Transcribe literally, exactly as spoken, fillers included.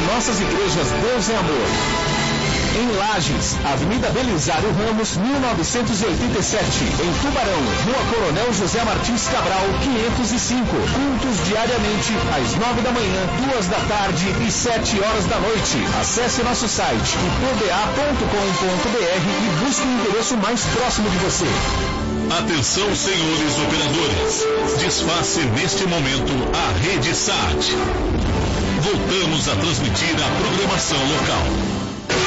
nossas igrejas Deus é Amor. Em Lages, Avenida Belisário Ramos, mil novecentos e oitenta e sete. Em Tubarão, Rua Coronel José Martins Cabral, quinhentos e cinco. Cultos diariamente, às nove da manhã, duas da tarde e sete horas da noite. Acesse nosso site, i p b a ponto com ponto b r, e busque o endereço mais próximo de você. Atenção, senhores operadores. Desface neste momento a Rede Sat. Voltamos a transmitir a programação local.